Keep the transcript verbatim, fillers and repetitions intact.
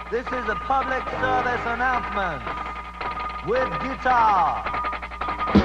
This is a public service announcement with guitar.